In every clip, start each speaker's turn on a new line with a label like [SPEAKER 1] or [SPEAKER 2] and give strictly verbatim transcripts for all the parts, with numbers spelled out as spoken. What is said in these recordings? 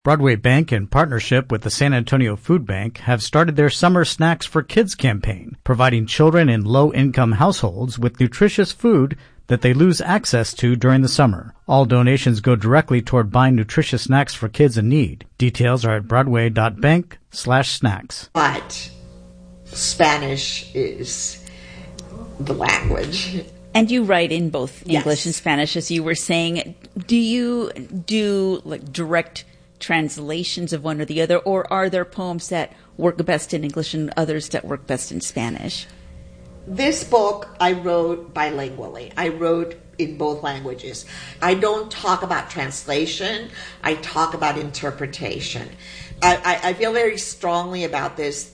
[SPEAKER 1] Broadway Bank, in partnership with the San Antonio Food Bank, have started their Summer Snacks for Kids campaign, providing children in low-income households with nutritious food that they lose access to during the summer. All donations go directly toward buying nutritious snacks for kids in need. Details are at broadway.bank slash snacks.
[SPEAKER 2] But Spanish is the language.
[SPEAKER 3] And you write in both English
[SPEAKER 2] Yes.
[SPEAKER 3] and Spanish, as you were saying. Do you do like direct translations of one or the other, or are there poems that work best in English and others that work best in Spanish?
[SPEAKER 2] This book I wrote bilingually. I wrote in both languages. I don't talk about translation. I talk about interpretation. I, I, I feel very strongly about this.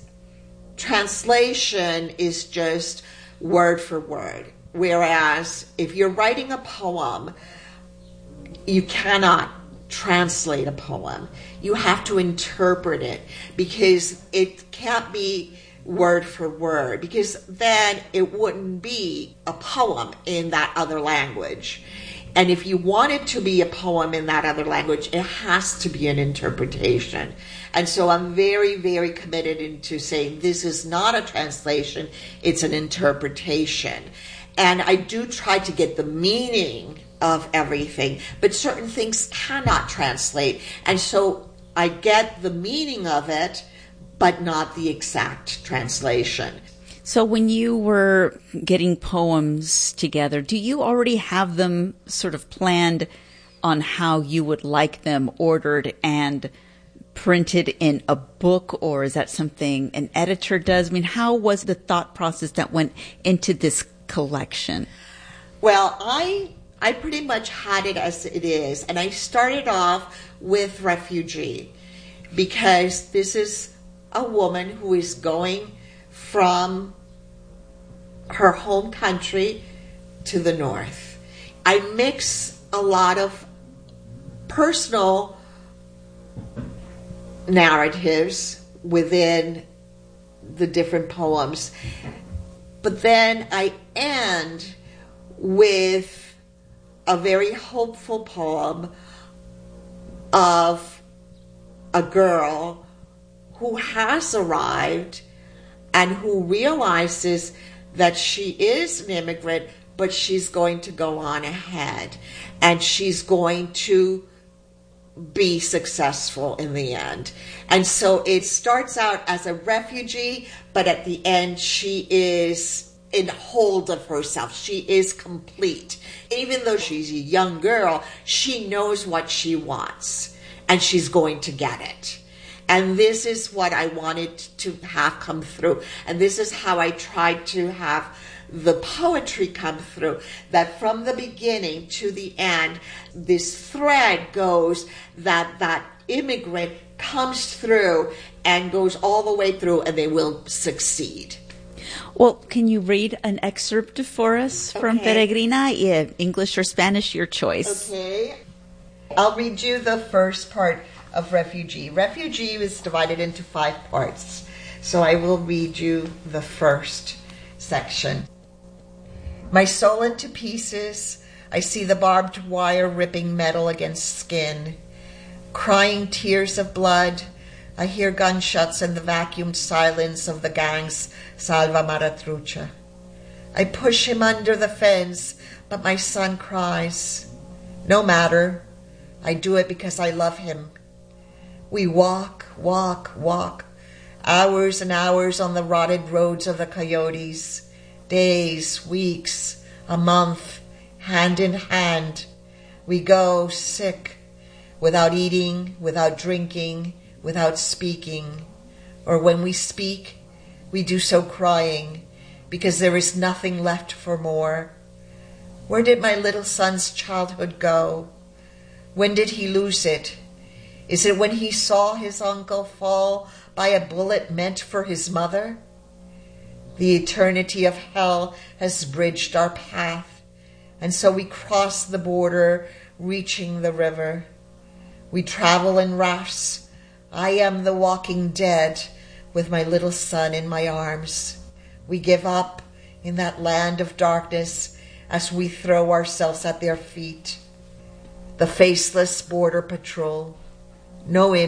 [SPEAKER 2] Translation is just word for word. Whereas if you're writing a poem, you cannot translate a poem. You have to interpret it, because it can't be word for word, because then it wouldn't be a poem in that other language. And if you want it to be a poem in that other language, it has to be an interpretation. And so I'm very, very committed into saying this is not a translation, it's an interpretation. And I do try to get the meaning of everything, but certain things cannot translate. And so I get the meaning of it, but not the exact translation.
[SPEAKER 3] So when you were getting poems together, do you already have them sort of planned on how you would like them ordered and printed in a book, or is that something an editor does? I mean, how was the thought process that went into this collection?
[SPEAKER 2] Well, I I pretty much had it as it is, and I started off with refugee, because this is a woman who is going from her home country to the north. I mix a lot of personal narratives within the different poems, but then I end with a very hopeful poem of a girl who has arrived and who realizes that she is an immigrant, but she's going to go on ahead and she's going to be successful in the end. And so it starts out as a refugee, but at the end she is in hold of herself. She is complete. Even though she's a young girl, she knows what she wants and she's going to get it. And this is what I wanted to have come through. And this is how I tried to have the poetry come through. That from the beginning to the end, this thread goes that that immigrant comes through and goes all the way through, and they will succeed.
[SPEAKER 3] Well, can you read an excerpt for us from
[SPEAKER 2] Okay.
[SPEAKER 3] Peregrina? Yeah, English or Spanish, your choice.
[SPEAKER 2] Okay. I'll read you the first part of Refugee. Refugee is divided into five parts, so I will read you the first section. My soul into pieces, I see the barbed wire ripping metal against skin. Crying tears of blood, I hear gunshots in the vacuumed silence of the gang's Salva Maratrucha. I push him under the fence, but my son cries. No matter, I do it because I love him. We walk, walk, walk, hours and hours on the rotted roads of the coyotes, days, weeks, a month, hand in hand. We go sick, without eating, without drinking, without speaking. Or when we speak, we do so crying, because there is nothing left for more. Where did my little son's childhood go? When did he lose it? Is it when he saw his uncle fall by a bullet meant for his mother? The eternity of hell has bridged our path, and so we cross the border, reaching the river. We travel in rafts. I am the walking dead with my little son in my arms. We give up in that land of darkness as we throw ourselves at their feet. The faceless border patrol. no